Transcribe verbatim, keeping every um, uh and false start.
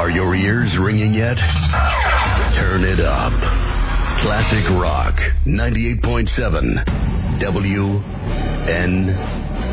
Are your ears ringing yet? Turn it up. Classic Rock ninety-eight point seven W N